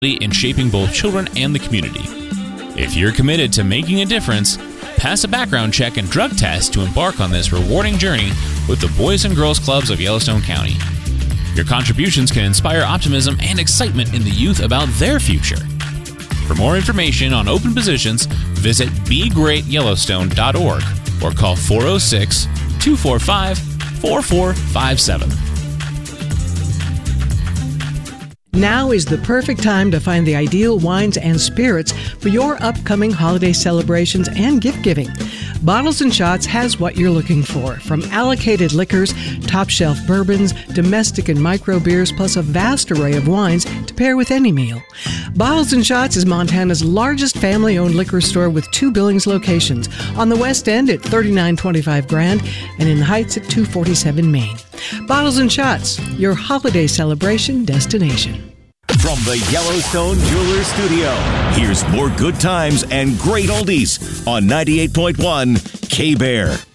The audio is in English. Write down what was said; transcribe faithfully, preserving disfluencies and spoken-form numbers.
in shaping both children and the community. If you're committed to making a difference, pass a background check and drug test to embark on this rewarding journey with the Boys and Girls Clubs of Yellowstone County. Your contributions can inspire optimism and excitement in the youth about their future. For more information on open positions, visit be great yellowstone dot org or call four oh six, two four five, four four five seven. Now is the perfect time to find the ideal wines and spirits for your upcoming holiday celebrations and gift giving. Bottles and Shots has what you're looking for, from allocated liquors, top-shelf bourbons, domestic and micro beers, plus a vast array of wines to pair with any meal. Bottles and Shots is Montana's largest family-owned liquor store with two Billings locations, on the West End at thirty-nine twenty-five Grand and in the Heights at two forty-seven Main. Bottles and Shots, your holiday celebration destination. From the Yellowstone Jewelers Studio, here's more good times and great oldies on ninety-eight point one K-Bear.